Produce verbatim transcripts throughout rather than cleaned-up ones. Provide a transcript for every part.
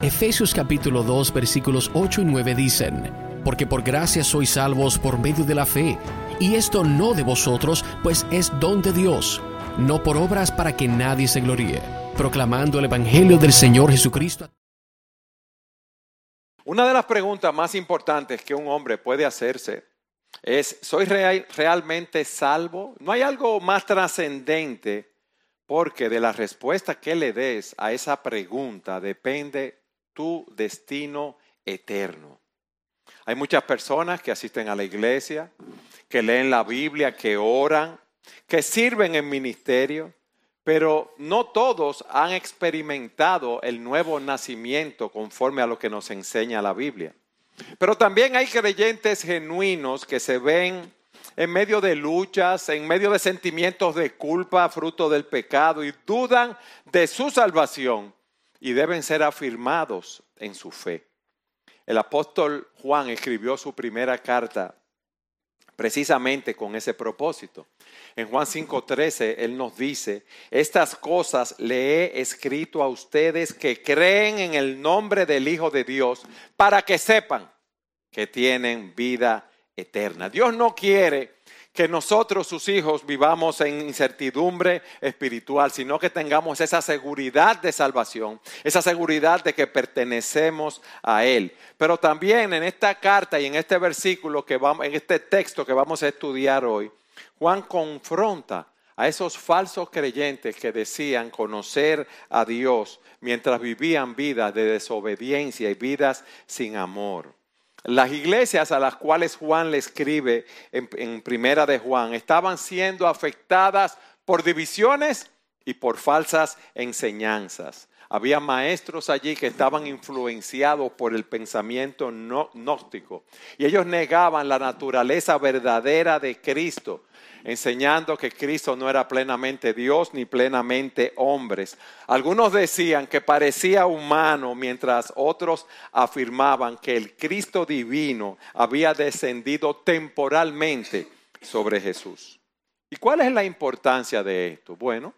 Efesios capítulo dos versículos ocho y nueve dicen: porque por gracia sois salvos por medio de la fe, y esto no de vosotros, pues es don de Dios, no por obras para que nadie se gloríe, proclamando el evangelio del Señor Jesucristo. Una de las preguntas más importantes que un hombre puede hacerse es: ¿soy real, realmente salvo? No hay algo más trascendente, porque de la respuesta que le des a esa pregunta depende tu destino eterno. Hay muchas personas que asisten a la iglesia, que leen la Biblia, que oran, que sirven en ministerio, pero no todos han experimentado el nuevo nacimiento conforme a lo que nos enseña la Biblia. Pero también hay creyentes genuinos que se ven en medio de luchas, en medio de sentimientos de culpa, fruto del pecado, y dudan de su salvación y deben ser afirmados en su fe. El apóstol Juan escribió su primera carta precisamente con ese propósito. En Juan cinco trece, él nos dice: estas cosas le he escrito a ustedes que creen en el nombre del Hijo de Dios, para que sepan que tienen vida eterna. Dios no quiere que nosotros, sus hijos, vivamos en incertidumbre espiritual, sino que tengamos esa seguridad de salvación, esa seguridad de que pertenecemos a Él. Pero también en esta carta y en este versículo, que vamos, en este texto que vamos a estudiar hoy, Juan confronta a esos falsos creyentes que decían conocer a Dios mientras vivían vidas de desobediencia y vidas sin amor. Las iglesias a las cuales Juan le escribe en, en Primera de Juan estaban siendo afectadas por divisiones y por falsas enseñanzas. Había maestros allí que estaban influenciados por el pensamiento no, gnóstico, y ellos negaban la naturaleza verdadera de Cristo, enseñando que Cristo no era plenamente Dios ni plenamente hombre. Algunos decían que parecía humano, mientras otros afirmaban que el Cristo divino había descendido temporalmente sobre Jesús. ¿Y cuál es la importancia de esto? Bueno,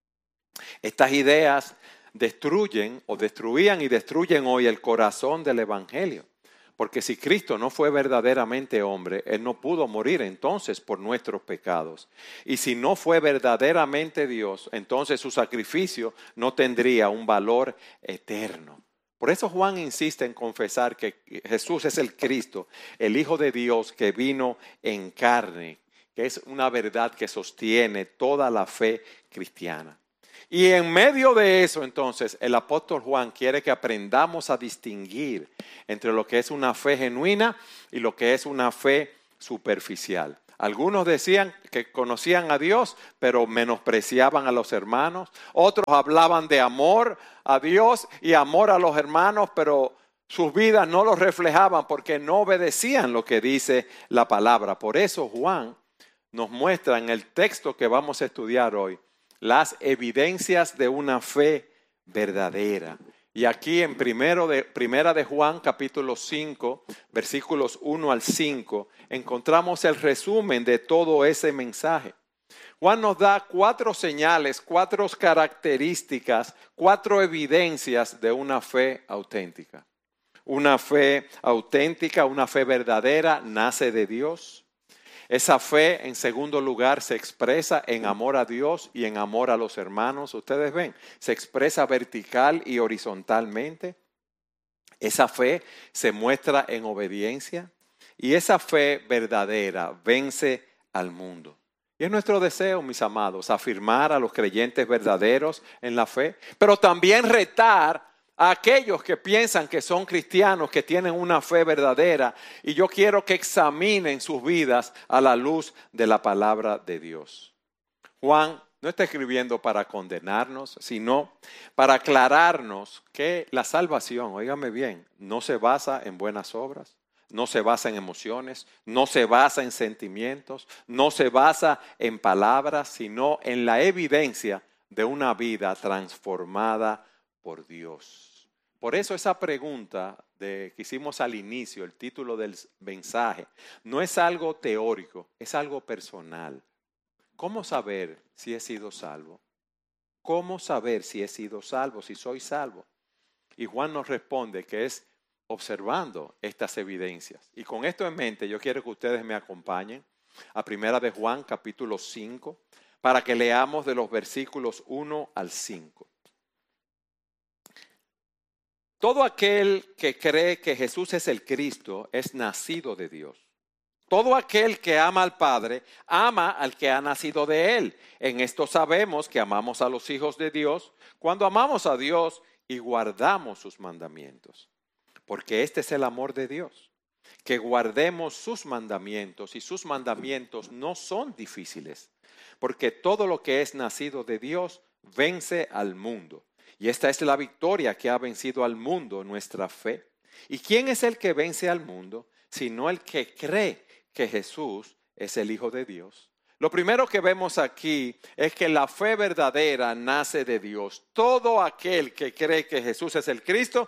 estas ideas destruyen o destruían y destruyen hoy el corazón del evangelio. Porque si Cristo no fue verdaderamente hombre, Él no pudo morir entonces por nuestros pecados. Y si no fue verdaderamente Dios, entonces su sacrificio no tendría un valor eterno. Por eso Juan insiste en confesar que Jesús es el Cristo, el Hijo de Dios que vino en carne, que es una verdad que sostiene toda la fe cristiana. Y en medio de eso, entonces, el apóstol Juan quiere que aprendamos a distinguir entre lo que es una fe genuina y lo que es una fe superficial. Algunos decían que conocían a Dios, pero menospreciaban a los hermanos. Otros hablaban de amor a Dios y amor a los hermanos, pero sus vidas no lo reflejaban porque no obedecían lo que dice la palabra. Por eso Juan nos muestra en el texto que vamos a estudiar hoy las evidencias de una fe verdadera. Y aquí en primero de, Primera de Juan, capítulo cinco, versículos uno al cinco, encontramos el resumen de todo ese mensaje. Juan nos da cuatro señales, cuatro características, cuatro evidencias de una fe auténtica. Una fe auténtica, una fe verdadera, nace de Dios. Esa fe, en segundo lugar, se expresa en amor a Dios y en amor a los hermanos. Ustedes ven, se expresa vertical y horizontalmente. Esa fe se muestra en obediencia. Y esa fe verdadera vence al mundo. Y es nuestro deseo, mis amados, afirmar a los creyentes verdaderos en la fe, pero también retar a aquellos que piensan que son cristianos, que tienen una fe verdadera, y yo quiero que examinen sus vidas a la luz de la palabra de Dios. Juan no está escribiendo para condenarnos, sino para aclararnos que la salvación, óigame bien, no se basa en buenas obras, no se basa en emociones, no se basa en sentimientos, no se basa en palabras, sino en la evidencia de una vida transformada por Dios. Por eso esa pregunta de, que hicimos al inicio, el título del mensaje, no es algo teórico, es algo personal. ¿Cómo saber si he sido salvo? ¿Cómo saber si he sido salvo, si soy salvo? Y Juan nos responde que es observando estas evidencias. Y con esto en mente, yo quiero que ustedes me acompañen a Primera de Juan, capítulo cinco, para que leamos de los versículos uno al cinco. Todo aquel que cree que Jesús es el Cristo es nacido de Dios. Todo aquel que ama al Padre, ama al que ha nacido de Él. En esto sabemos que amamos a los hijos de Dios cuando amamos a Dios y guardamos sus mandamientos. Porque este es el amor de Dios, que guardemos sus mandamientos, y sus mandamientos no son difíciles, porque todo lo que es nacido de Dios vence al mundo. Y esta es la victoria que ha vencido al mundo, nuestra fe. ¿Y quién es el que vence al mundo? Sino el que cree que Jesús es el Hijo de Dios. Lo primero que vemos aquí es que la fe verdadera nace de Dios. Todo aquel que cree que Jesús es el Cristo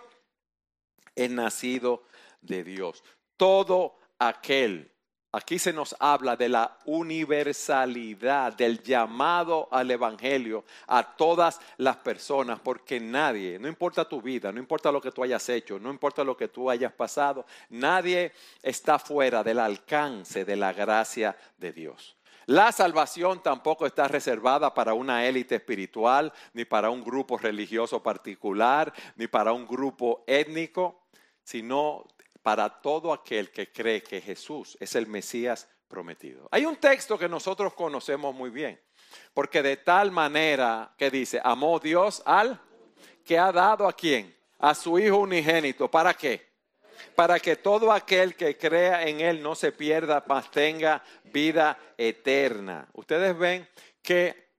es nacido de Dios. Todo aquel. Aquí se nos habla de la universalidad, del llamado al evangelio a todas las personas, porque nadie, no importa tu vida, no importa lo que tú hayas hecho, no importa lo que tú hayas pasado, nadie está fuera del alcance de la gracia de Dios. La salvación tampoco está reservada para una élite espiritual, ni para un grupo religioso particular, ni para un grupo étnico, sino para todo aquel que cree que Jesús es el Mesías prometido. Hay un texto que nosotros conocemos muy bien, porque de tal manera que dice, amó Dios al que ha dado a quién, a su Hijo unigénito. ¿Para qué? Para que todo aquel que crea en Él no se pierda, mas tenga vida eterna. Ustedes ven que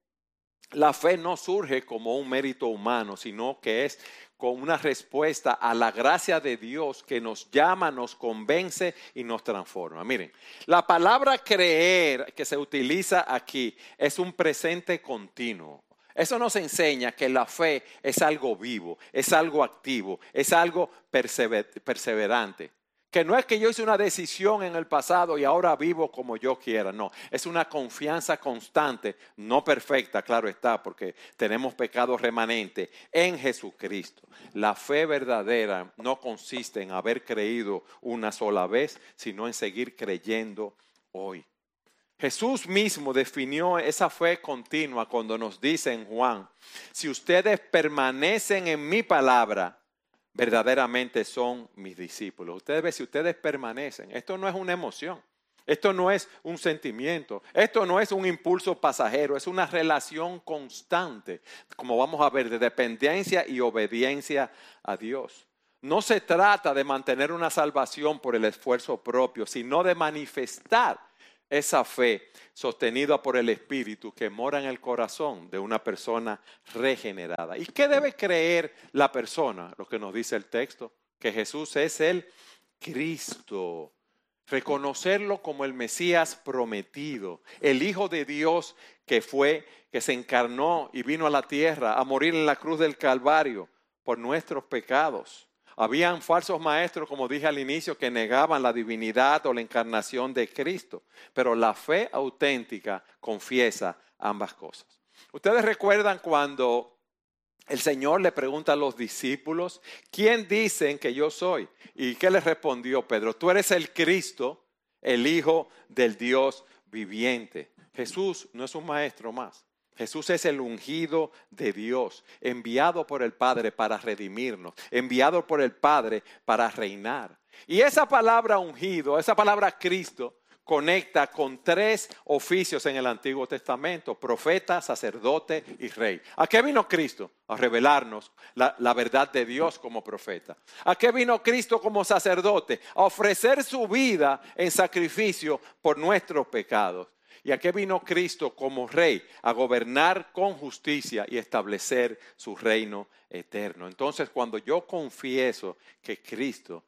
la fe no surge como un mérito humano, sino que es con una respuesta a la gracia de Dios que nos llama, nos convence y nos transforma. Miren, la palabra creer que se utiliza aquí es un presente continuo. Eso nos enseña que la fe es algo vivo, es algo activo, es algo persever- perseverante. Que no es que yo hice una decisión en el pasado y ahora vivo como yo quiera, no. Es una confianza constante, no perfecta, claro está, porque tenemos pecado remanente en Jesucristo. La fe verdadera no consiste en haber creído una sola vez, sino en seguir creyendo hoy. Jesús mismo definió esa fe continua cuando nos dice en Juan, si ustedes permanecen en mi palabra, verdaderamente son mis discípulos. Ustedes ven, si ustedes permanecen, esto no es una emoción, esto no es un sentimiento, esto no es un impulso pasajero, es una relación constante, como vamos a ver, de dependencia y obediencia a Dios. No se trata de mantener una salvación por el esfuerzo propio, sino de manifestar esa fe sostenida por el Espíritu que mora en el corazón de una persona regenerada. ¿Y qué debe creer la persona? Lo que nos dice el texto, que Jesús es el Cristo. Reconocerlo como el Mesías prometido, el Hijo de Dios que fue, que se encarnó y vino a la tierra a morir en la cruz del Calvario por nuestros pecados. Habían falsos maestros, como dije al inicio, que negaban la divinidad o la encarnación de Cristo. Pero la fe auténtica confiesa ambas cosas. Ustedes recuerdan cuando el Señor le pregunta a los discípulos, ¿quién dicen que yo soy? ¿Y qué les respondió Pedro? Tú eres el Cristo, el Hijo del Dios viviente. Jesús no es un maestro más. Jesús es el ungido de Dios, enviado por el Padre para redimirnos, enviado por el Padre para reinar. Y esa palabra ungido, esa palabra Cristo, conecta con tres oficios en el Antiguo Testamento: profeta, sacerdote y rey. ¿A qué vino Cristo? A revelarnos la, la verdad de Dios como profeta. ¿A qué vino Cristo como sacerdote? A ofrecer su vida en sacrificio por nuestros pecados. ¿Y a qué vino Cristo como rey? A gobernar con justicia y establecer su reino eterno. Entonces, cuando yo confieso que Cristo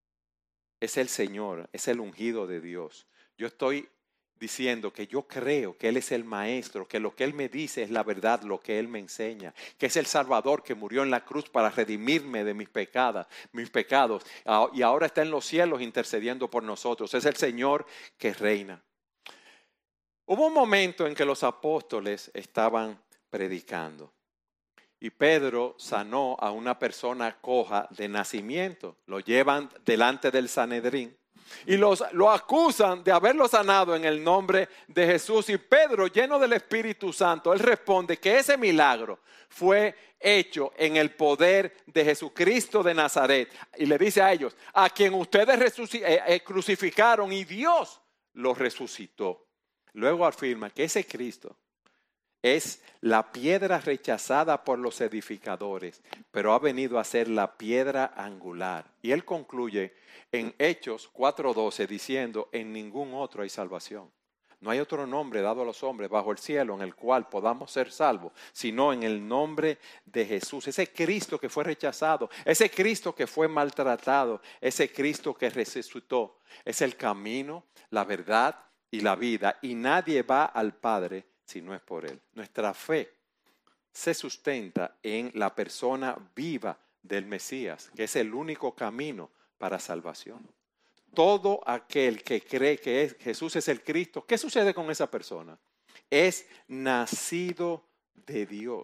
es el Señor, es el ungido de Dios, yo estoy diciendo que yo creo que Él es el Maestro, que lo que Él me dice es la verdad, lo que Él me enseña, que es el Salvador que murió en la cruz para redimirme de mis pecados, mis pecados, y ahora está en los cielos intercediendo por nosotros. Es el Señor que reina. Hubo un momento en que los apóstoles estaban predicando y Pedro sanó a una persona coja de nacimiento. Lo llevan delante del Sanedrín y los, lo acusan de haberlo sanado en el nombre de Jesús. Y Pedro, lleno del Espíritu Santo, él responde que ese milagro fue hecho en el poder de Jesucristo de Nazaret. Y le dice a ellos, a quien ustedes resuc- eh, eh, crucificaron y Dios lo resucitó. Luego afirma que ese Cristo es la piedra rechazada por los edificadores, pero ha venido a ser la piedra angular. Y él concluye en Hechos cuatro doce diciendo, en ningún otro hay salvación. No hay otro nombre dado a los hombres bajo el cielo en el cual podamos ser salvos, sino en el nombre de Jesús. Ese Cristo que fue rechazado, ese Cristo que fue maltratado, ese Cristo que resucitó, es el camino, la verdad y la vida. Y nadie va al Padre si no es por Él. Nuestra fe se sustenta en la persona viva del Mesías, que es el único camino para salvación. Todo aquel que cree que es, Jesús es el Cristo, ¿qué sucede con esa persona? Es nacido de Dios.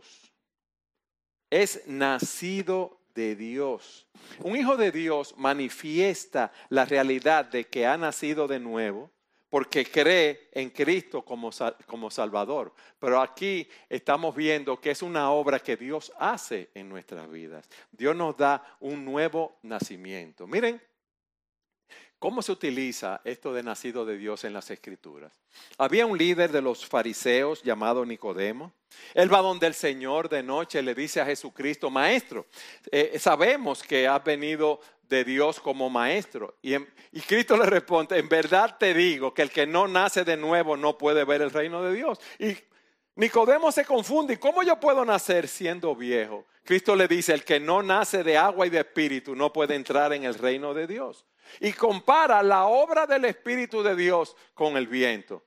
Es nacido de Dios. Un hijo de Dios manifiesta la realidad de que ha nacido de nuevo porque cree en Cristo como, como Salvador. Pero aquí estamos viendo que es una obra que Dios hace en nuestras vidas. Dios nos da un nuevo nacimiento. Miren cómo se utiliza esto de nacido de Dios en las Escrituras. Había un líder de los fariseos llamado Nicodemo. Él va donde el Señor de noche le dice a Jesucristo, Maestro, eh, sabemos que has venido de Dios como maestro. Y, en, y Cristo le responde, en verdad te digo que el que no nace de nuevo no puede ver el reino de Dios. Y Nicodemo se confunde, ¿y cómo yo puedo nacer siendo viejo? Cristo le dice, el que no nace de agua y de espíritu no puede entrar en el reino de Dios. Y compara la obra del Espíritu de Dios con el viento.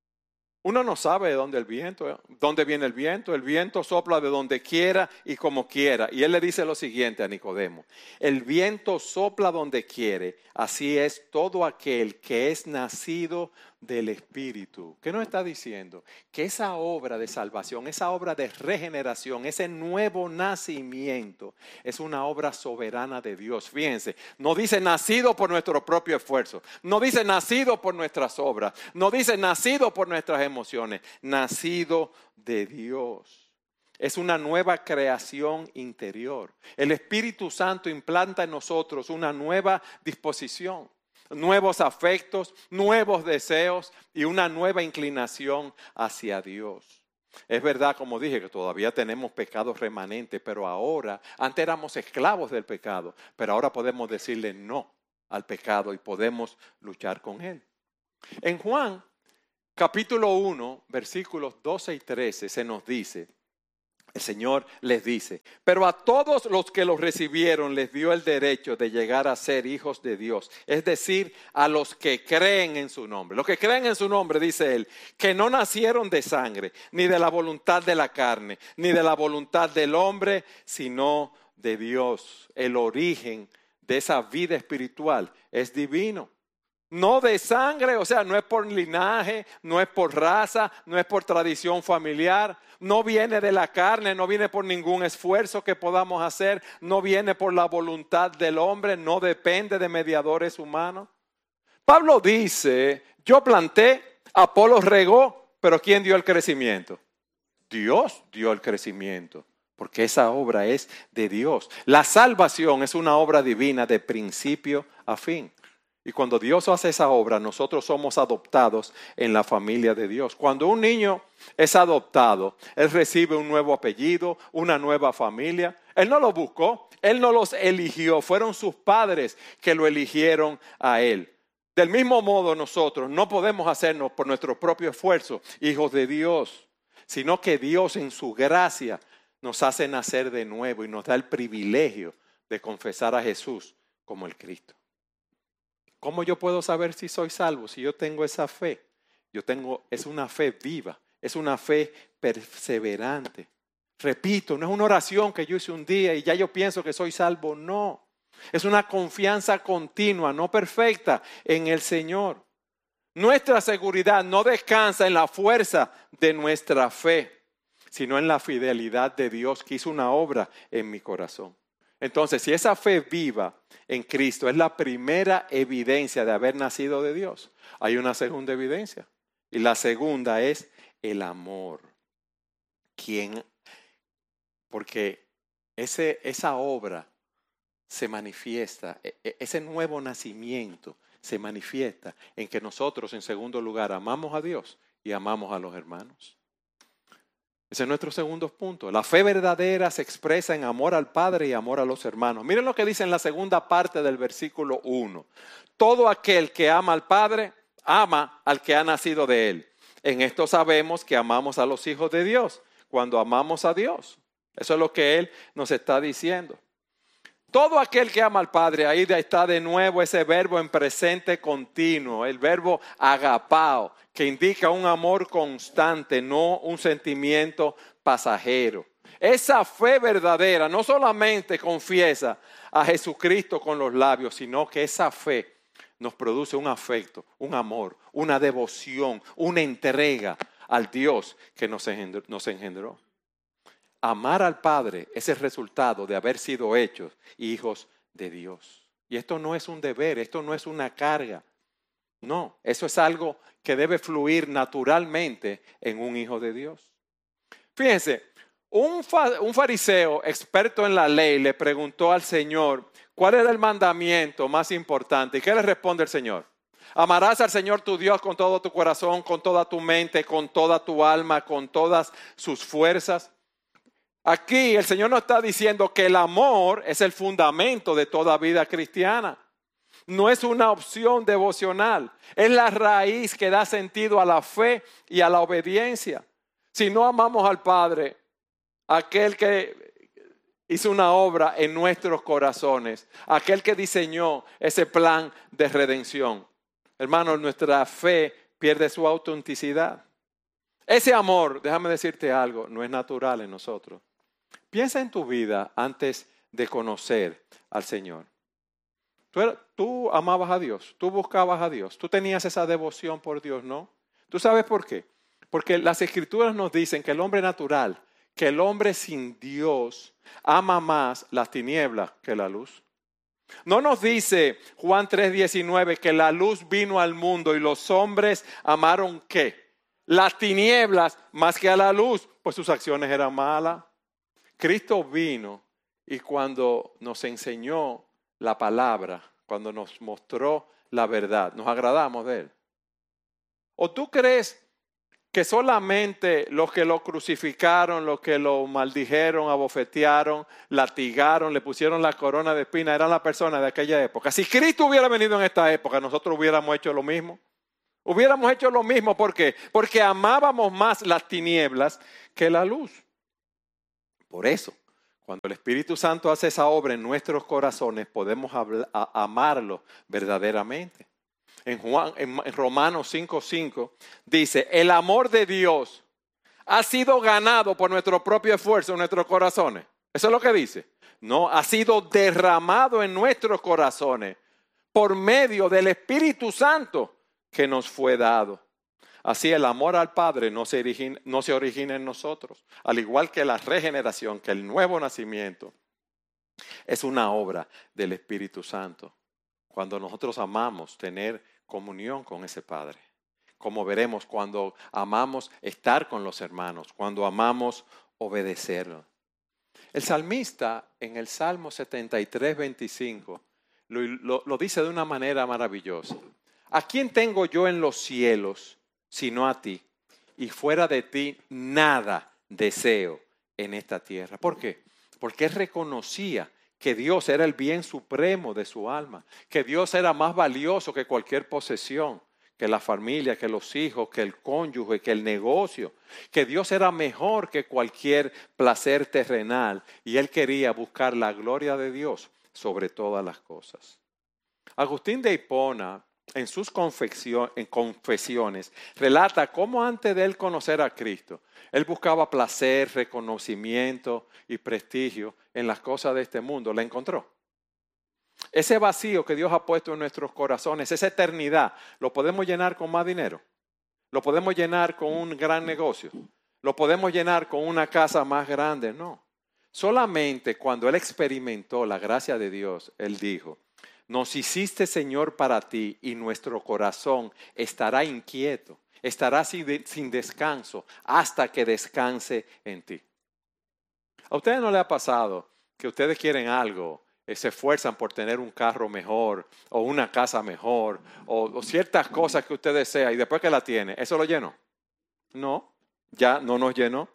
Uno no sabe de dónde el viento, dónde viene el viento. El viento sopla de donde quiera y como quiera. Y él le dice lo siguiente a Nicodemo. El viento sopla donde quiere. Así es todo aquel que es nacido del Espíritu. ¿Qué nos está diciendo? Que esa obra de salvación, esa obra de regeneración, ese nuevo nacimiento es una obra soberana de Dios. Fíjense, no dice nacido por nuestro propio esfuerzo, no dice nacido por nuestras obras, no dice nacido por nuestras emociones, nacido de Dios. Es una nueva creación interior. El Espíritu Santo implanta en nosotros una nueva disposición, nuevos afectos, nuevos deseos y una nueva inclinación hacia Dios. Es verdad, como dije, que todavía tenemos pecados remanentes, pero ahora, antes éramos esclavos del pecado, pero ahora podemos decirle no al pecado y podemos luchar con él. En Juan, capítulo uno, versículos doce y trece, se nos dice, el Señor les dice, pero a todos los que los recibieron les dio el derecho de llegar a ser hijos de Dios. Es decir, a los que creen en su nombre. Los que creen en su nombre, dice él, que no nacieron de sangre, ni de la voluntad de la carne, ni de la voluntad del hombre, sino de Dios. El origen de esa vida espiritual es divino. No de sangre, o sea, no es por linaje, no es por raza, no es por tradición familiar, no viene de la carne, no viene por ningún esfuerzo que podamos hacer, no viene por la voluntad del hombre, no depende de mediadores humanos. Pablo dice, yo planté, Apolo regó, pero ¿quién dio el crecimiento? Dios dio el crecimiento, porque esa obra es de Dios. La salvación es una obra divina de principio a fin. Y cuando Dios hace esa obra, nosotros somos adoptados en la familia de Dios. Cuando un niño es adoptado, él recibe un nuevo apellido, una nueva familia. Él no lo buscó, él no los eligió, fueron sus padres que lo eligieron a él. Del mismo modo nosotros no podemos hacernos por nuestro propio esfuerzo hijos de Dios, sino que Dios en su gracia nos hace nacer de nuevo y nos da el privilegio de confesar a Jesús como el Cristo. ¿Cómo yo puedo saber si soy salvo? Si yo tengo esa fe. Yo tengo, es una fe viva, es una fe perseverante. Repito, no es una oración que yo hice un día y ya yo pienso que soy salvo. No, es una confianza continua, no perfecta, en el Señor. Nuestra seguridad no descansa en la fuerza de nuestra fe, sino en la fidelidad de Dios que hizo una obra en mi corazón. Entonces, si esa fe viva en Cristo es la primera evidencia de haber nacido de Dios, hay una segunda evidencia. Y la segunda es el amor. ¿Quién? Porque ese, esa obra se manifiesta, ese nuevo nacimiento se manifiesta en que nosotros, en segundo lugar, amamos a Dios y amamos a los hermanos. Ese es nuestro segundo punto. La fe verdadera se expresa en amor al Padre y amor a los hermanos. Miren lo que dice en la segunda parte del versículo uno. Todo aquel que ama al Padre, ama al que ha nacido de Él. En esto sabemos que amamos a los hijos de Dios, cuando amamos a Dios. Eso es lo que Él nos está diciendo. Todo aquel que ama al Padre, ahí está de nuevo ese verbo en presente continuo, el verbo agapao, que indica un amor constante, no un sentimiento pasajero. Esa fe verdadera no solamente confiesa a Jesucristo con los labios, sino que esa fe nos produce un afecto, un amor, una devoción, una entrega al Dios que nos engendró. Nos engendró. Amar al Padre es el resultado de haber sido hechos hijos de Dios. Y esto no es un deber, esto no es una carga. No, eso es algo que debe fluir naturalmente en un hijo de Dios. Fíjense, un, fa- un fariseo experto en la ley le preguntó al Señor cuál era el mandamiento más importante. ¿Y qué le responde el Señor? Amarás al Señor tu Dios con todo tu corazón, con toda tu mente, con toda tu alma, con todas sus fuerzas. Aquí el Señor nos está diciendo que el amor es el fundamento de toda vida cristiana. No es una opción devocional, es la raíz que da sentido a la fe y a la obediencia. Si no amamos al Padre, aquel que hizo una obra en nuestros corazones, aquel que diseñó ese plan de redención, hermanos, nuestra fe pierde su autenticidad. Ese amor, déjame decirte algo, no es natural en nosotros. Piensa en tu vida antes de conocer al Señor. Tú, eras, tú amabas a Dios, tú buscabas a Dios, tú tenías esa devoción por Dios, ¿no? ¿Tú sabes por qué? Porque las Escrituras nos dicen que el hombre natural, que el hombre sin Dios ama más las tinieblas que la luz. No nos dice Juan tres diecinueve que la luz vino al mundo y los hombres amaron ¿qué? Las tinieblas más que a la luz, pues sus acciones eran malas. Cristo vino y cuando nos enseñó la palabra, cuando nos mostró la verdad, nos agradamos de Él. ¿O tú crees que solamente los que lo crucificaron, los que lo maldijeron, abofetearon, latigaron, le pusieron la corona de espinas, eran las personas de aquella época? Si Cristo hubiera venido en esta época, nosotros hubiéramos hecho lo mismo. Hubiéramos hecho lo mismo, ¿por qué? Porque amábamos más las tinieblas que la luz. Por eso, cuando el Espíritu Santo hace esa obra en nuestros corazones, podemos hablar, a, amarlo verdaderamente. En, Juan, en, en Romanos cinco cinco dice, el amor de Dios ha sido ganado por nuestro propio esfuerzo en nuestros corazones. Eso es lo que dice. No, ha sido derramado en nuestros corazones por medio del Espíritu Santo que nos fue dado. Así el amor al Padre no se, origina, no se origina en nosotros, al igual que la regeneración, que el nuevo nacimiento es una obra del Espíritu Santo. Cuando nosotros amamos tener comunión con ese Padre, como veremos cuando amamos estar con los hermanos, cuando amamos obedecerlo. El salmista en el Salmo setenta y tres, veinticinco lo, lo, lo dice de una manera maravillosa. ¿A quién tengo yo en los cielos sino a ti? Y fuera de ti nada deseo en esta tierra. ¿Por qué? Porque él reconocía que Dios era el bien supremo de su alma, que Dios era más valioso que cualquier posesión, que la familia, que los hijos, que el cónyuge, que el negocio, que Dios era mejor que cualquier placer terrenal y él quería buscar la gloria de Dios sobre todas las cosas. Agustín de Hipona, en sus en confesiones, relata cómo antes de él conocer a Cristo, él buscaba placer, reconocimiento y prestigio en las cosas de este mundo. La encontró. Ese vacío que Dios ha puesto en nuestros corazones, esa eternidad, ¿lo podemos llenar con más dinero? ¿Lo podemos llenar con un gran negocio? lo podemos llenar con una casa más grande. No. Solamente cuando Él experimentó la gracia de Dios, Él dijo, nos hiciste Señor para ti y nuestro corazón estará inquieto, estará sin, de, sin descanso hasta que descanse en ti. ¿A ustedes no les ha pasado que ustedes quieren algo, eh, se esfuerzan por tener un carro mejor o una casa mejor o, o ciertas cosas que usted desea y después que la tiene, eso lo llenó? No, ya no nos llenó.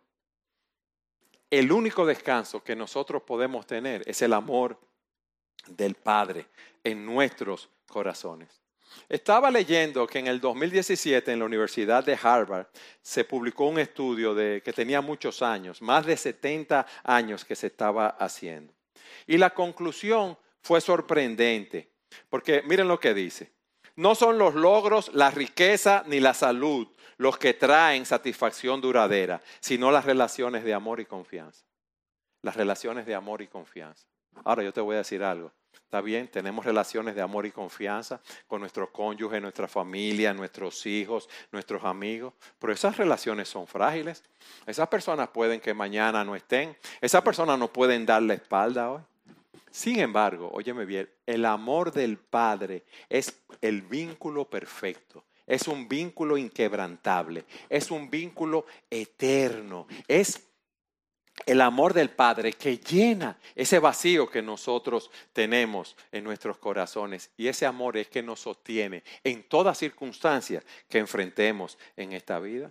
El único descanso que nosotros podemos tener es el amor del Padre en nuestros corazones. Estaba leyendo que en el dos mil diecisiete en la Universidad de Harvard se publicó un estudio de, que tenía muchos años, más de setenta años que se estaba haciendo. Y la conclusión fue sorprendente, porque miren lo que dice. No son los logros, la riqueza ni la salud los que traen satisfacción duradera, sino las relaciones de amor y confianza. Las relaciones de amor y confianza. Ahora yo te voy a decir algo. Está bien, tenemos relaciones de amor y confianza con nuestro cónyuge, nuestra familia, nuestros hijos, nuestros amigos, pero esas relaciones son frágiles. Esas personas pueden que mañana no estén. Esas personas no pueden dar la espalda hoy. Sin embargo, óyeme bien, el amor del Padre es el vínculo perfecto. Es un vínculo inquebrantable, es un vínculo eterno, es el amor del Padre que llena ese vacío que nosotros tenemos en nuestros corazones. Y ese amor es que nos sostiene en toda circunstancia que enfrentemos en esta vida.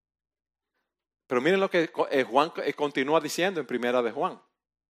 Pero miren lo que Juan continúa diciendo en Primera de Juan.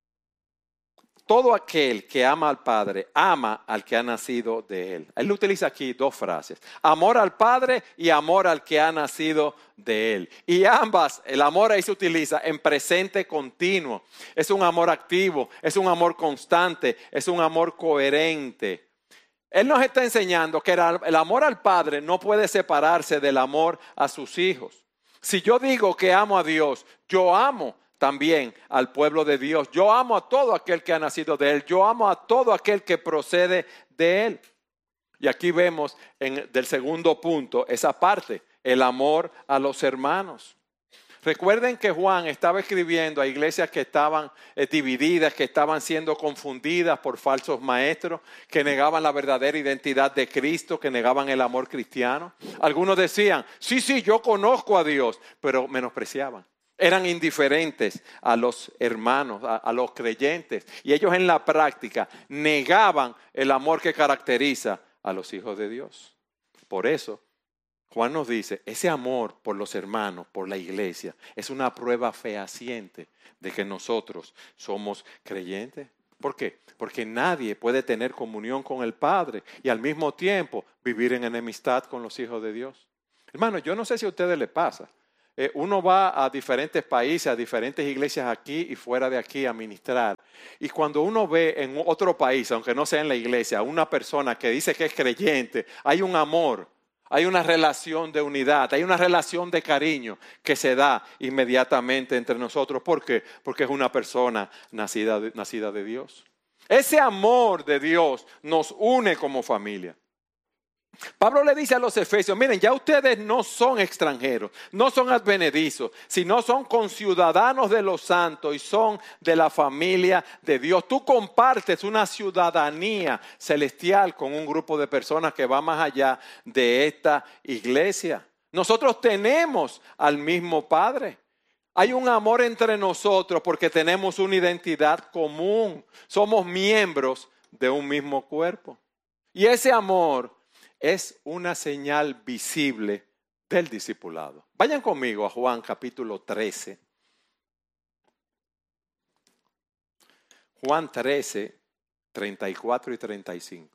Todo aquel que ama al Padre, ama al que ha nacido de Él. Él utiliza aquí dos frases. Amor al Padre y amor al que ha nacido de Él. Y ambas, el amor ahí se utiliza en presente continuo. Es un amor activo, es un amor constante, es un amor coherente. Él nos está enseñando que el amor al Padre no puede separarse del amor a sus hijos. Si yo digo que amo a Dios, yo amo también al pueblo de Dios. Yo amo a todo aquel que ha nacido de Él. Yo amo a todo aquel que procede de Él. Y aquí vemos en, del segundo punto esa parte, el amor a los hermanos. Recuerden que Juan estaba escribiendo a iglesias que estaban eh, divididas, que estaban siendo confundidas por falsos maestros, que negaban la verdadera identidad de Cristo, que negaban el amor cristiano. Algunos decían, sí, sí, yo conozco a Dios, pero menospreciaban. Eran indiferentes a los hermanos, a, a los creyentes. Y ellos en la práctica negaban el amor que caracteriza a los hijos de Dios. Por eso, Juan nos dice, ese amor por los hermanos, por la iglesia, es una prueba fehaciente de que nosotros somos creyentes. ¿Por qué? Porque nadie puede tener comunión con el Padre y al mismo tiempo vivir en enemistad con los hijos de Dios. Hermano, yo no sé si a ustedes les pasa. Eh, uno va a diferentes países, a diferentes iglesias aquí y fuera de aquí a ministrar. Y cuando uno ve en otro país, aunque no sea en la iglesia, a una persona que dice que es creyente, hay un amor, hay una relación de unidad, hay una relación de cariño que se da inmediatamente entre nosotros. ¿Por qué? Porque es una persona nacida de, nacida de Dios. Ese amor de Dios nos une como familia. Pablo le dice a los efesios, miren, ya ustedes no son extranjeros, no son advenedizos, sino son conciudadanos de los santos y son de la familia de Dios. Tú compartes una ciudadanía celestial con un grupo de personas que va más allá de esta iglesia. Nosotros tenemos al mismo Padre. Hay un amor entre nosotros porque tenemos una identidad común. Somos miembros de un mismo cuerpo. Y ese amor es una señal visible del discipulado. Vayan conmigo a Juan capítulo trece. Juan trece, treinta y cuatro y treinta y cinco.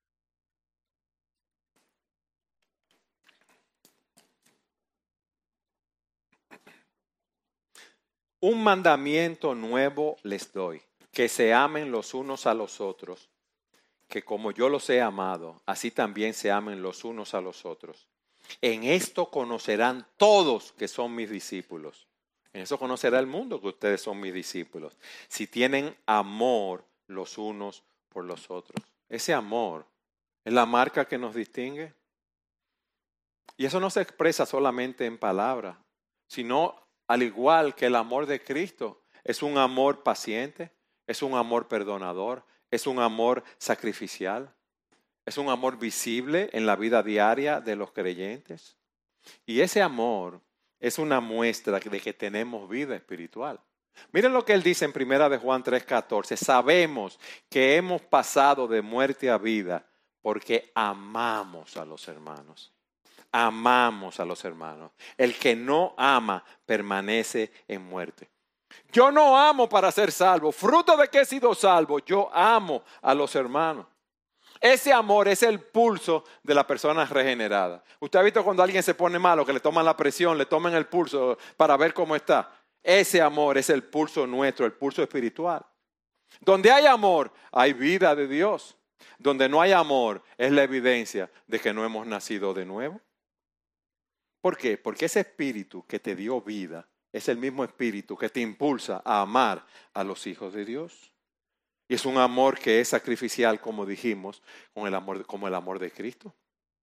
Un mandamiento nuevo les doy, que se amen los unos a los otros. Que como yo los he amado, así también se amen los unos a los otros. En esto conocerán todos que son mis discípulos. En eso conocerá el mundo que ustedes son mis discípulos. Si tienen amor los unos por los otros. Ese amor es la marca que nos distingue. Y eso no se expresa solamente en palabras, sino al igual que el amor de Cristo, es un amor paciente, es un amor perdonador, es un amor sacrificial, es un amor visible en la vida diaria de los creyentes. Y ese amor es una muestra de que tenemos vida espiritual. Miren lo que él dice en primera de Juan tres catorce. Sabemos que hemos pasado de muerte a vida porque amamos a los hermanos. Amamos a los hermanos. El que no ama permanece en muerte. Yo no amo para ser salvo. Fruto de que he sido salvo, yo amo a los hermanos. Ese amor es el pulso de la persona regenerada. Usted ha visto cuando alguien se pone malo, que le toman la presión, le toman el pulso para ver cómo está. Ese amor es el pulso nuestro, el pulso espiritual. Donde hay amor, hay vida de Dios. Donde no hay amor, es la evidencia de que no hemos nacido de nuevo. ¿Por qué? Porque ese espíritu que te dio vida es el mismo espíritu que te impulsa a amar a los hijos de Dios. Y es un amor que es sacrificial, como dijimos, con el amor, como el amor de Cristo.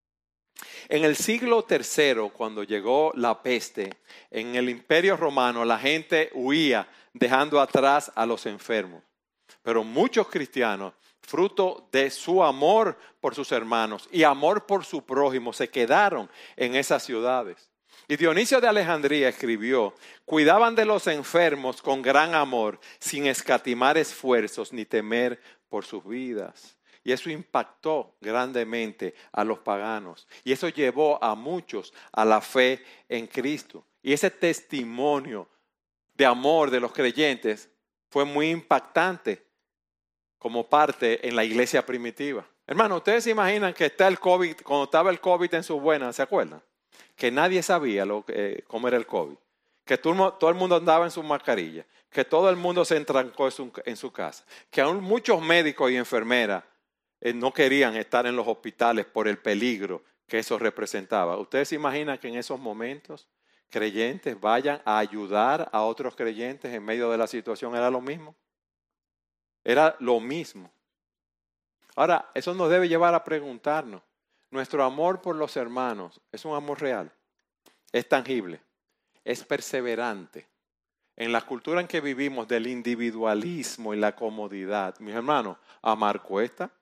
En el siglo tercero, cuando llegó la peste, en el Imperio Romano la gente huía dejando atrás a los enfermos. Pero muchos cristianos, fruto de su amor por sus hermanos y amor por su prójimo, se quedaron en esas ciudades. Y Dionisio de Alejandría escribió: cuidaban de los enfermos con gran amor, sin escatimar esfuerzos ni temer por sus vidas. Y eso impactó grandemente a los paganos. Y eso llevó a muchos a la fe en Cristo. Y ese testimonio de amor de los creyentes fue muy impactante como parte en la iglesia primitiva. Hermano, ¿ustedes se imaginan que está el COVID, cuando estaba el COVID en su buena, ¿se acuerdan? Que nadie sabía lo, eh, cómo era el COVID, que todo, todo el mundo andaba en su mascarilla, que todo el mundo se entrancó en su, en su casa, que aún muchos médicos y enfermeras eh, no querían estar en los hospitales por el peligro que eso representaba. ¿Ustedes se imaginan que en esos momentos creyentes vayan a ayudar a otros creyentes en medio de la situación? Era lo mismo. Era lo mismo. Ahora, eso nos debe llevar a preguntarnos, ¿nuestro amor por los hermanos es un amor real? ¿Es tangible? ¿Es perseverante? En la cultura en que vivimos del individualismo y la comodidad, mis hermanos, amar cuesta.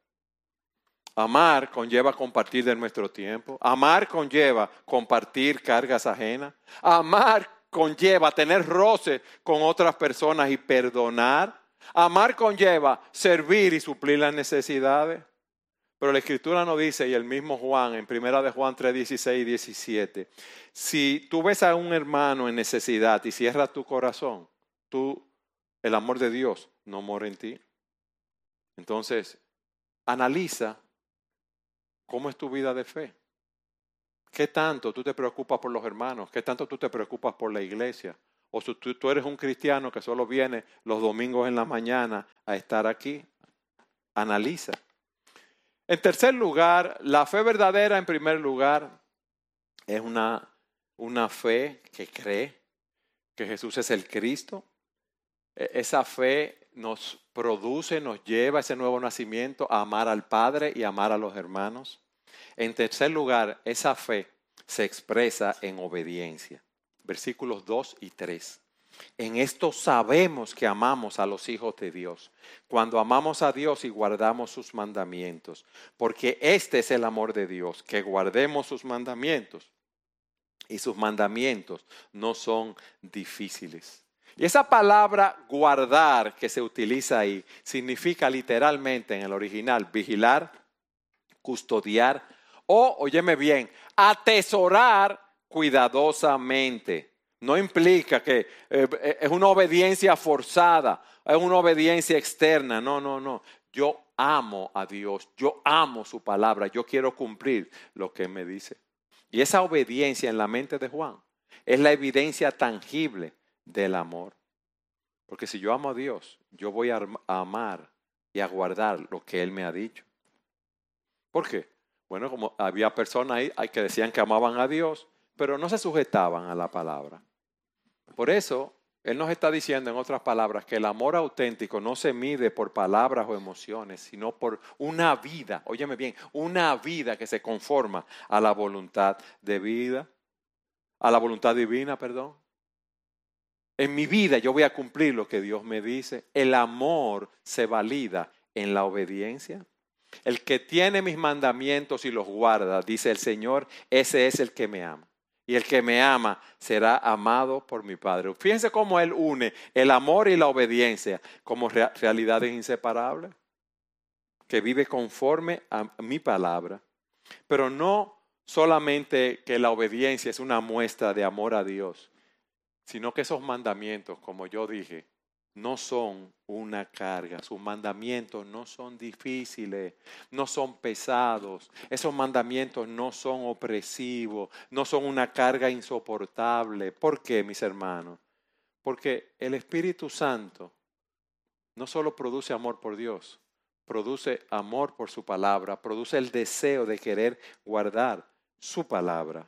Amar conlleva compartir de nuestro tiempo. Amar conlleva compartir cargas ajenas. Amar conlleva tener roce con otras personas y perdonar. Amar conlleva servir y suplir las necesidades. Pero la Escritura nos dice, y el mismo Juan, en primera de Juan tres, dieciséis y diecisiete, si tú ves a un hermano en necesidad y cierras tu corazón, tú, el amor de Dios no mora en ti. Entonces, analiza cómo es tu vida de fe. ¿Qué tanto tú te preocupas por los hermanos? ¿Qué tanto tú te preocupas por la iglesia? O si tú, tú eres un cristiano que solo viene los domingos en la mañana a estar aquí, analiza. En tercer lugar, la fe verdadera, en primer lugar, es una, una fe que cree que Jesús es el Cristo. Esa fe nos produce, nos lleva a ese nuevo nacimiento a amar al Padre y amar a los hermanos. En tercer lugar, esa fe se expresa en obediencia. Versículos dos y tres. En esto sabemos que amamos a los hijos de Dios, cuando amamos a Dios y guardamos sus mandamientos, porque este es el amor de Dios, que guardemos sus mandamientos, y sus mandamientos no son difíciles. Y esa palabra guardar que se utiliza ahí significa literalmente en el original vigilar, custodiar o, óyeme bien, atesorar cuidadosamente. No implica que eh, es una obediencia forzada, es una obediencia externa. No, no, no. Yo amo a Dios, yo amo su palabra, yo quiero cumplir lo que Él me dice. Y esa obediencia en la mente de Juan es la evidencia tangible del amor. Porque si yo amo a Dios, yo voy a amar y a guardar lo que Él me ha dicho. ¿Por qué? Bueno, como había personas ahí que decían que amaban a Dios, pero no se sujetaban a la palabra. Por eso, Él nos está diciendo en otras palabras que el amor auténtico no se mide por palabras o emociones, sino por una vida, óyeme bien, una vida que se conforma a la voluntad de vida, a la voluntad divina, perdón. En mi vida yo voy a cumplir lo que Dios me dice. El amor se valida en la obediencia. El que tiene mis mandamientos y los guarda, dice el Señor, ese es el que me ama. Y el que me ama será amado por mi Padre. Fíjense cómo Él une el amor y la obediencia como rea- realidades inseparables. Que vive conforme a mi palabra. Pero no solamente que la obediencia es una muestra de amor a Dios, sino que esos mandamientos, como yo dije, no son una carga. Sus mandamientos no son difíciles, no son pesados. Esos mandamientos no son opresivos, no son una carga insoportable. ¿Por qué, mis hermanos? Porque el Espíritu Santo no solo produce amor por Dios, produce amor por su palabra, produce el deseo de querer guardar su palabra.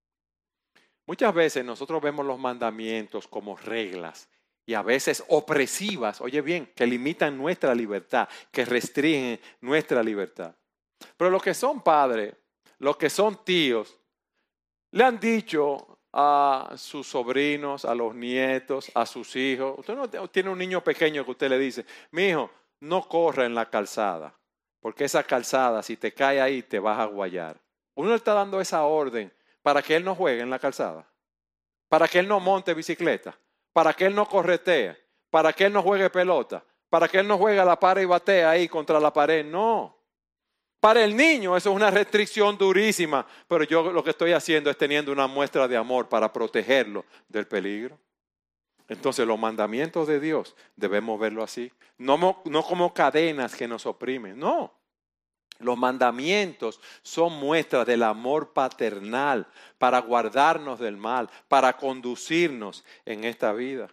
Muchas veces nosotros vemos los mandamientos como reglas y a veces opresivas, oye bien, que limitan nuestra libertad, que restringen nuestra libertad. Pero los que son padres, los que son tíos, le han dicho a sus sobrinos, a los nietos, a sus hijos. Usted no tiene un niño pequeño que usted le dice, mi hijo, no corra en la calzada, porque esa calzada, si te cae ahí, te vas a guayar. Uno le está dando esa orden para que él no juegue en la calzada, para que él no monte bicicleta, para que él no corretee, para que él no juegue pelota, para que él no juegue a la pared y batea ahí contra la pared. No. Para el niño eso es una restricción durísima, pero yo lo que estoy haciendo es teniendo una muestra de amor para protegerlo del peligro. Entonces los mandamientos de Dios debemos verlo así, no, no como cadenas que nos oprimen, no. Los mandamientos son muestras del amor paternal para guardarnos del mal, para conducirnos en esta vida.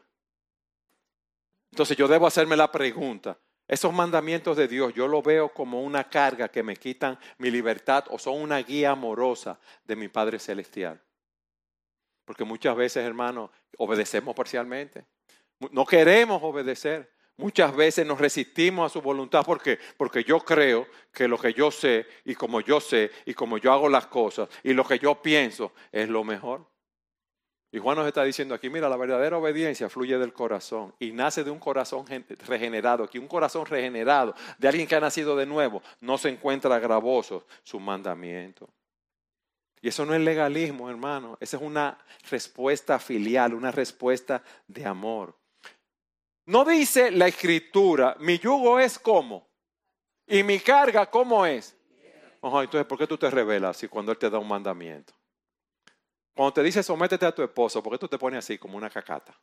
Entonces yo debo hacerme la pregunta, ¿esos mandamientos de Dios yo los veo como una carga que me quitan mi libertad o son una guía amorosa de mi Padre Celestial? Porque muchas veces, hermanos, obedecemos parcialmente. No queremos obedecer. Muchas veces nos resistimos a su voluntad. ¿Por qué? Porque yo creo que lo que yo sé y como yo sé y como yo hago las cosas y lo que yo pienso es lo mejor. Y Juan nos está diciendo aquí, mira, la verdadera obediencia fluye del corazón y nace de un corazón regenerado. Que un corazón regenerado de alguien que ha nacido de nuevo no se encuentra gravoso sus mandamientos. Y eso no es legalismo, hermano. Esa es una respuesta filial, una respuesta de amor. No dice la Escritura, mi yugo es como y mi carga ¿cómo es? Ojo, entonces, ¿por qué tú te rebelas así cuando Él te da un mandamiento? Cuando te dice sométete a tu esposo, ¿por qué tú te pones así como una cacata?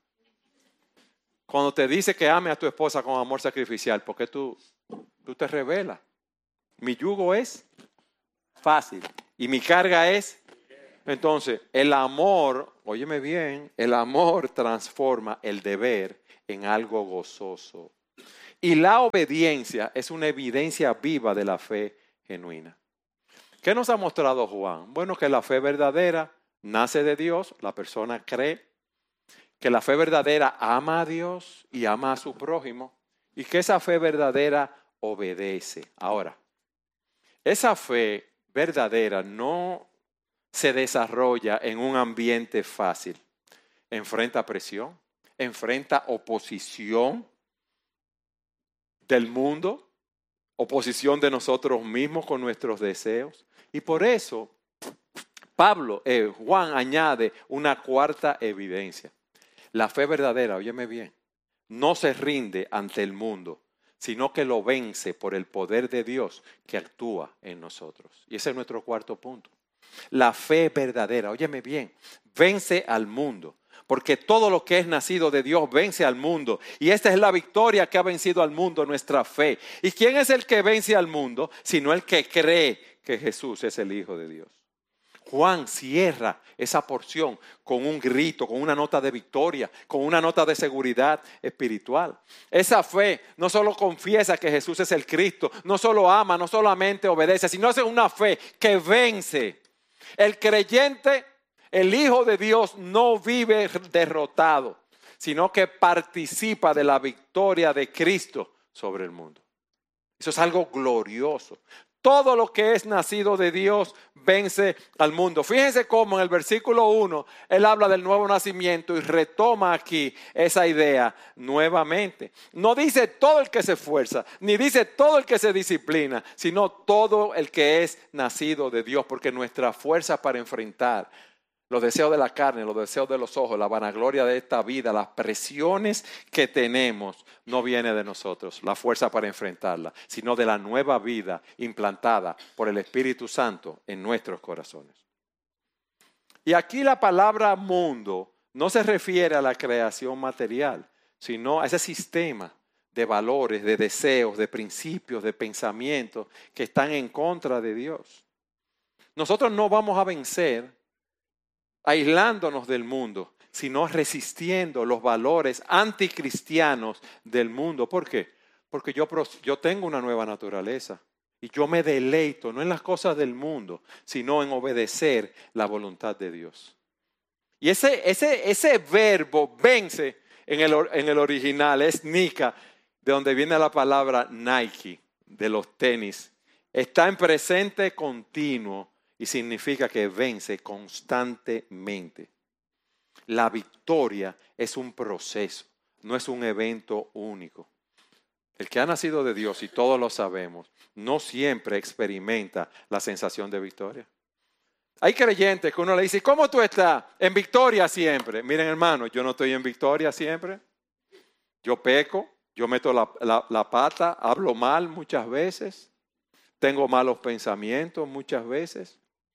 Cuando te dice que ame a tu esposa con amor sacrificial, ¿por qué tú, tú te rebelas? Mi yugo es fácil y mi carga es... Entonces, el amor, óyeme bien, el amor transforma el deber en algo gozoso. Y la obediencia es una evidencia viva de la fe genuina. ¿Qué nos ha mostrado Juan? Bueno, que la fe verdadera nace de Dios, la persona cree, que la fe verdadera ama a Dios y ama a su prójimo, y que esa fe verdadera obedece. Ahora, esa fe verdadera no se desarrolla en un ambiente fácil. Enfrenta presión, enfrenta oposición del mundo, oposición de nosotros mismos con nuestros deseos. Y por eso Pablo, eh, Juan añade una cuarta evidencia. La fe verdadera, óyeme bien, no se rinde ante el mundo, sino que lo vence por el poder de Dios que actúa en nosotros. Y ese es nuestro cuarto punto. La fe verdadera, óyeme bien, vence al mundo. Porque todo lo que es nacido de Dios vence al mundo. Y esta es la victoria que ha vencido al mundo, nuestra fe. ¿Y quién es el que vence al mundo? Sino el que cree que Jesús es el Hijo de Dios. Juan cierra esa porción con un grito, con una nota de victoria, con una nota de seguridad espiritual. Esa fe no solo confiesa que Jesús es el Cristo, no solo ama, no solamente obedece, sino es una fe que vence. El creyente, el Hijo de Dios, no vive derrotado, sino que participa de la victoria de Cristo sobre el mundo. Eso es algo glorioso. Todo lo que es nacido de Dios vence al mundo. Fíjense cómo en el versículo uno, él habla del nuevo nacimiento y retoma aquí esa idea nuevamente. No dice todo el que se esfuerza, ni dice todo el que se disciplina, sino todo el que es nacido de Dios, porque nuestra fuerza para enfrentar los deseos de la carne, los deseos de los ojos, la vanagloria de esta vida, las presiones que tenemos, no viene de nosotros, la fuerza para enfrentarla, sino de la nueva vida implantada por el Espíritu Santo en nuestros corazones. Y aquí la palabra mundo no se refiere a la creación material, sino a ese sistema de valores, de deseos, de principios, de pensamientos que están en contra de Dios. Nosotros no vamos a vencer aislándonos del mundo, sino resistiendo los valores anticristianos del mundo. ¿Por qué? Porque yo, yo tengo una nueva naturaleza y yo me deleito no en las cosas del mundo, sino en obedecer la voluntad de Dios. Y ese, ese, ese verbo vence en el, en el original es nika, de donde viene la palabra Nike, de los tenis. Está en presente continuo. Y significa que vence constantemente. La victoria es un proceso, no es un evento único. El que ha nacido de Dios, y todos lo sabemos, no siempre experimenta la sensación de victoria. Hay creyentes que uno le dice, ¿cómo tú estás? En victoria siempre. Miren, hermano, yo no estoy en victoria siempre. Yo peco, yo meto la, la, la pata, hablo mal muchas veces, tengo malos pensamientos muchas veces.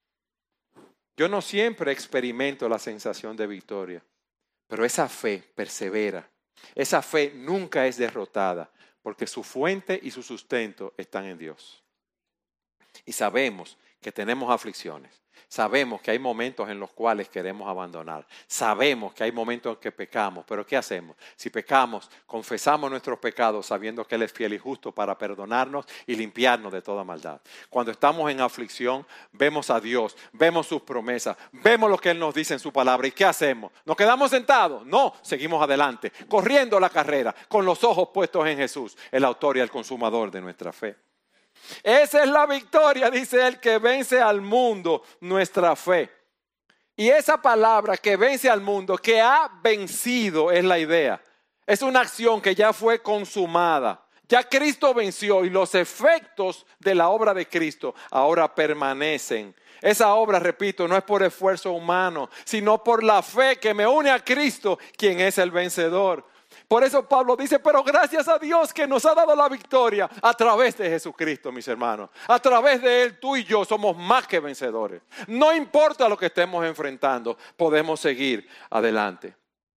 Yo no siempre experimento la sensación de victoria, pero esa fe persevera. Esa fe nunca es derrotada, porque su fuente y su sustento están en Dios. Y sabemos que tenemos aflicciones. Sabemos que hay momentos en los cuales queremos abandonar. Sabemos que hay momentos en que pecamos, pero ¿qué hacemos? Si pecamos, confesamos nuestros pecados sabiendo que Él es fiel y justo para perdonarnos y limpiarnos de toda maldad. Cuando estamos en aflicción, vemos a Dios, vemos sus promesas, vemos lo que Él nos dice en su palabra. ¿Y qué hacemos? ¿Nos quedamos sentados? No, seguimos adelante, corriendo la carrera, con los ojos puestos en Jesús, el autor y el consumador de nuestra fe. Esa es la victoria, dice él, que vence al mundo, nuestra fe. Y esa palabra que vence al mundo, que ha vencido, es la idea. Es una acción que ya fue consumada. Ya Cristo venció y los efectos de la obra de Cristo ahora permanecen. Esa obra, repito, no es por esfuerzo humano, sino por la fe que me une a Cristo, quien es el vencedor. Por eso Pablo dice, pero gracias a Dios que nos ha dado la victoria a través de Jesucristo, mis hermanos. A través de Él, tú y yo somos más que vencedores. No importa lo que estemos enfrentando, podemos seguir adelante.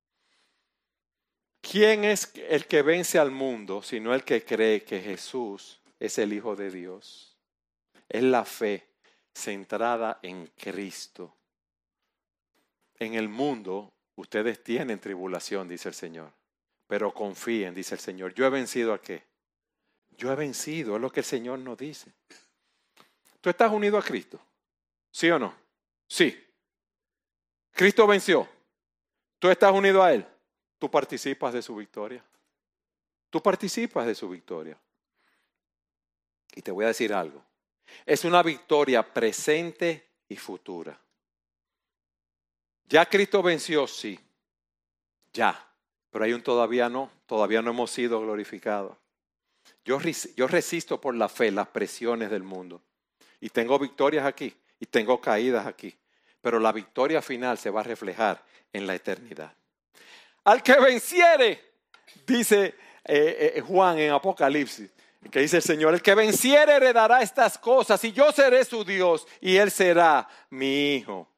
¿Quién es el que vence al mundo, sino el que cree que Jesús es el Hijo de Dios? Es la fe centrada en Cristo. En el mundo ustedes tienen tribulación, dice el Señor. Pero confíen, dice el Señor. ¿Yo he vencido a qué? Yo he vencido, es lo que el Señor nos dice. ¿Tú estás unido a Cristo? ¿Sí o no? Sí. Cristo venció. ¿Tú estás unido a Él? Tú participas de su victoria. Tú participas de su victoria. Y te voy a decir algo. Es una victoria presente y futura. Ya Cristo venció, sí. Ya. Pero hay un todavía no, todavía no hemos sido glorificados. Yo, yo resisto por la fe las presiones del mundo. Y tengo victorias aquí y tengo caídas aquí. Pero la victoria final se va a reflejar en la eternidad. Al que venciere, dice eh, eh, Juan en Apocalipsis, que dice el Señor, el que venciere heredará estas cosas y yo seré su Dios y él será mi hijo.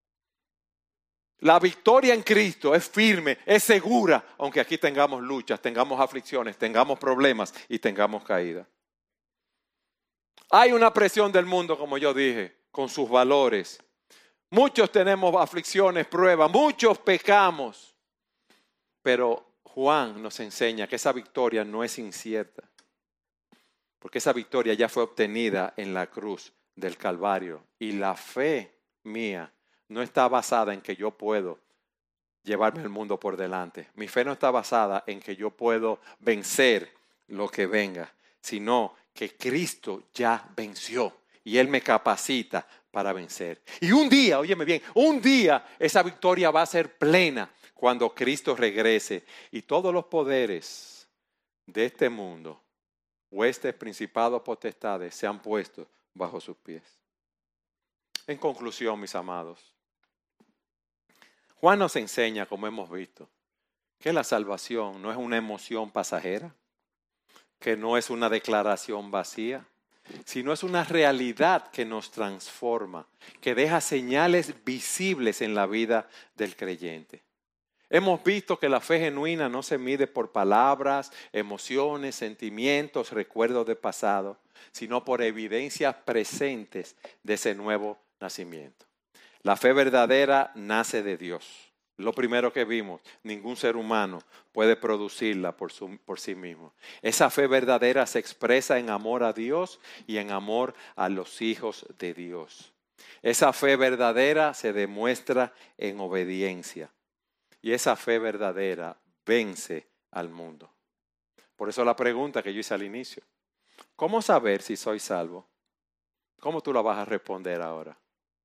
La victoria en Cristo es firme, es segura, aunque aquí tengamos luchas, tengamos aflicciones, tengamos problemas y tengamos caídas. Hay una presión del mundo, como yo dije, con sus valores. Muchos tenemos aflicciones, pruebas, muchos pecamos. Pero Juan nos enseña que esa victoria no es incierta, porque esa victoria ya fue obtenida en la cruz del Calvario. Y la fe mía no está basada en que yo puedo llevarme el mundo por delante. Mi fe no está basada en que yo puedo vencer lo que venga, sino que Cristo ya venció y Él me capacita para vencer. Y un día, óyeme bien, un día esa victoria va a ser plena cuando Cristo regrese y todos los poderes de este mundo, huestes, principados, potestades, sean puestos bajo sus pies. En conclusión, mis amados, Juan nos enseña, como hemos visto, que la salvación no es una emoción pasajera, que no es una declaración vacía, sino es una realidad que nos transforma, que deja señales visibles en la vida del creyente. Hemos visto que la fe genuina no se mide por palabras, emociones, sentimientos, recuerdos de pasado, sino por evidencias presentes de ese nuevo nacimiento. La fe verdadera nace de Dios. Lo primero que vimos, ningún ser humano puede producirla por, su, por sí mismo. Esa fe verdadera se expresa en amor a Dios y en amor a los hijos de Dios. Esa fe verdadera se demuestra en obediencia. Y esa fe verdadera vence al mundo. Por eso la pregunta que yo hice al inicio, ¿cómo saber si soy salvo? ¿Cómo tú la vas a responder ahora?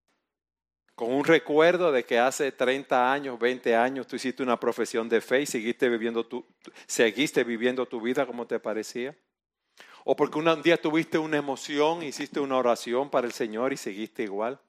Con un recuerdo de que hace treinta años, veinte años, tú hiciste una profesión de fe y seguiste viviendo tu, seguiste viviendo tu vida como te parecía. O porque un día tuviste una emoción, hiciste una oración para el Señor y seguiste igual.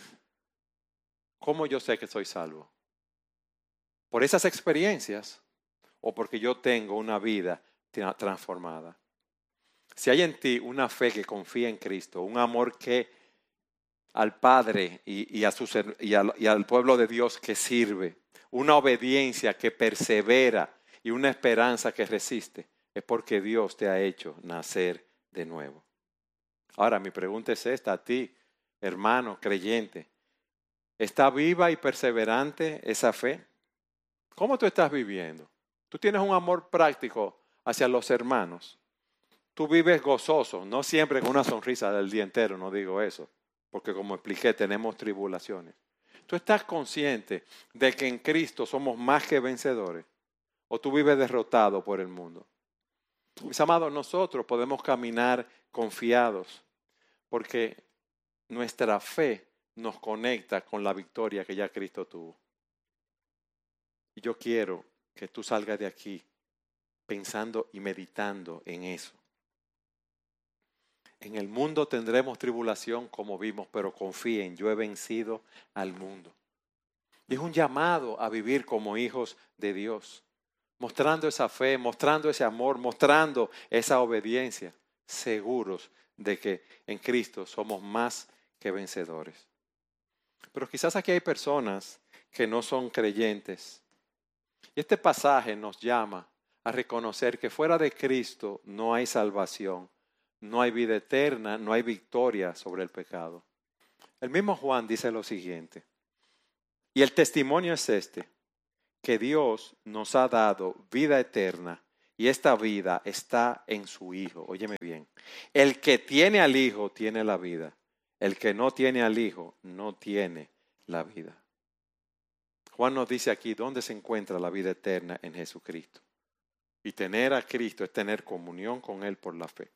¿Cómo yo sé que soy salvo? ¿Por esas experiencias o porque yo tengo una vida transformada? Si hay en ti una fe que confía en Cristo, un amor que al Padre y, y, a sus, y, al, y al pueblo de Dios que sirve, una obediencia que persevera y una esperanza que resiste, es porque Dios te ha hecho nacer de nuevo. Ahora mi pregunta es esta a ti, hermano creyente. ¿Está viva y perseverante esa fe? ¿Cómo tú estás viviendo? ¿Tú tienes un amor práctico hacia los hermanos? ¿Tú vives gozoso? No siempre con una sonrisa del día entero, no digo eso. Porque como expliqué, tenemos tribulaciones. ¿Tú estás consciente de que en Cristo somos más que vencedores? ¿O tú vives derrotado por el mundo? Mis amados, nosotros podemos caminar confiados porque nuestra fe nos conecta con la victoria que ya Cristo tuvo. Y yo quiero que tú salgas de aquí pensando y meditando en eso. En el mundo tendremos tribulación como vimos, pero confíen, yo he vencido al mundo. Y es un llamado a vivir como hijos de Dios, mostrando esa fe, mostrando ese amor, mostrando esa obediencia, seguros de que en Cristo somos más que vencedores. Pero quizás aquí hay personas que no son creyentes. Y este pasaje nos llama a reconocer que fuera de Cristo no hay salvación. No hay vida eterna, no hay victoria sobre el pecado. El mismo Juan dice lo siguiente, y el testimonio es este, que Dios nos ha dado vida eterna y esta vida está en su Hijo. Óyeme bien, el que tiene al Hijo tiene la vida, el que no tiene al Hijo no tiene la vida. Juan nos dice aquí dónde se encuentra la vida eterna en Jesucristo. Y tener a Cristo es tener comunión con Él por la fe.